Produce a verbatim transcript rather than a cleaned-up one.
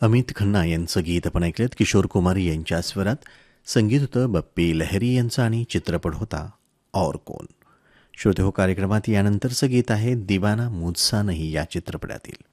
अमित खन्ना यांचं गीत आपण ऐकलेत. किशोर कुमार यांच्या स्वरात संगीत होतं बप्पी लहरी यांचं आणि चित्रपट होता और कोण. श्रोते हो, कार्यक्रमात यानंतरचं गीत आहे दिवाना मुझसा नहीं या चित्रपटातील.